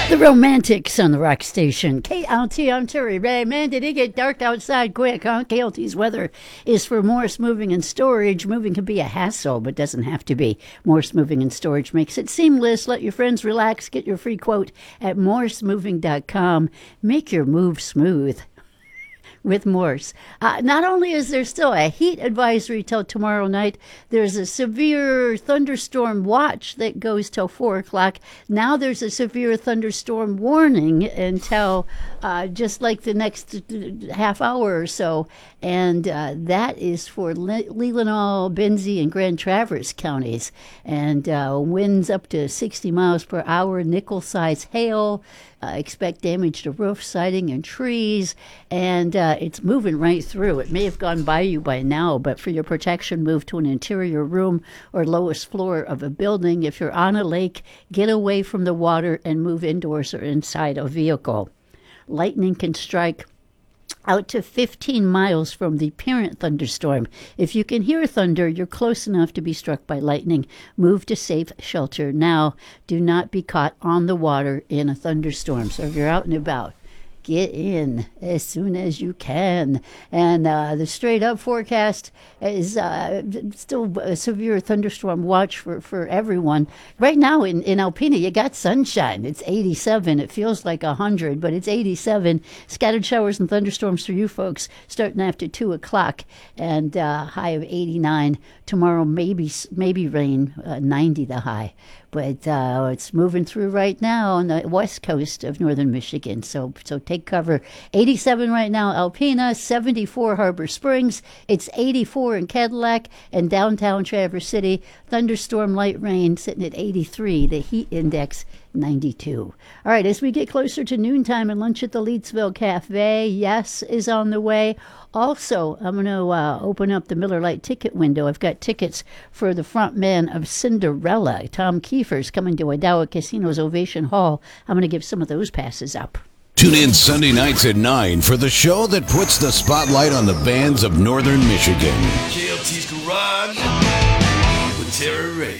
The Romantics on the Rock Station. KLT, I'm Terry Ray. Man, did it get dark outside quick, huh? KLT's weather is for Morse Moving and Storage. Moving can be a hassle, but doesn't have to be. Morse Moving and Storage makes it seamless. Let your friends relax. Get your free quote at morsemoving.com. Make your move smooth with Morse. Not only is there still a heat advisory till tomorrow night, there's a severe thunderstorm watch that goes till 4 o'clock. Now there's a severe thunderstorm warning until just like the next half hour or so. And that is for Leelanau, Benzie, and Grand Traverse counties. And winds up to 60 miles per hour, nickel-size hail. Expect damage to roof, siding, and trees. And it's moving right through. It may have gone by you by now, but for your protection, move to an interior room or lowest floor of a building. If you're on a lake, get away from the water and move indoors or inside a vehicle. Lightning can strike out to 15 miles from the parent thunderstorm. If you can hear thunder, you're close enough to be struck by lightning. Move to safe shelter now. Do not be caught on the water in a thunderstorm. So if you're out and about, get in as soon as you can. And the straight up forecast is still a severe thunderstorm watch for everyone. Right now in Alpena, you got sunshine. It's 87. It feels like 100, but it's 87. Scattered showers and thunderstorms for you folks starting after 2 o'clock, and high of 89. Tomorrow, maybe rain, 90 the high. But it's moving through right now on the west coast of northern Michigan. So take cover. 87 right now, Alpena, 74 Harbor Springs. It's 84 in Cadillac and downtown Traverse City. Thunderstorm light rain sitting at 83. The heat index 92. All right, as we get closer to noontime and lunch at the Leedsville Cafe, Yes is on the way. Also, I'm going to open up the Miller Lite ticket window. I've got tickets for the front man of Cinderella. Tom Kiefer's coming to Idaho Casino's Ovation Hall. I'm going to give some of those passes up. Tune in Sunday nights at 9 for the show that puts the spotlight on the bands of Northern Michigan. KLT's Garage with Terry Ray.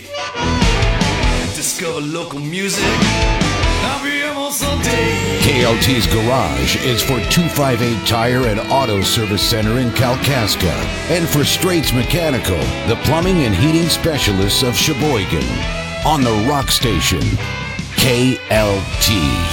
Discover local music. I'll be here on Sunday. KLT's Garage is for 258 Tire and Auto Service Center in Kalkaska, and for Straits Mechanical, the plumbing and heating specialists of Sheboygan. On the Rock Station, KLT.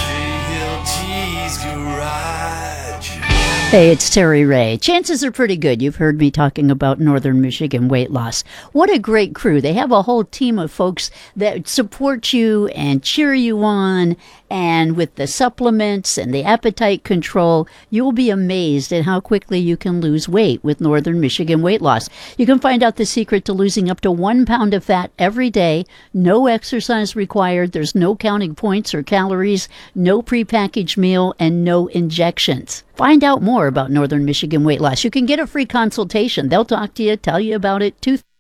KLT's Garage. Hey, it's Terry Ray. Chances are pretty good you've heard me talking about Northern Michigan weight loss. What a great crew. They have a whole team of folks that support you and cheer you on. And with the supplements and the appetite control, you'll be amazed at how quickly you can lose weight with Northern Michigan weight loss. You can find out the secret to losing up to 1 pound of fat every day. No exercise required. There's no counting points or calories, no prepackaged meal, and no injections. Find out more about Northern Michigan weight loss. You can get a free consultation. They'll talk to you, tell you about it.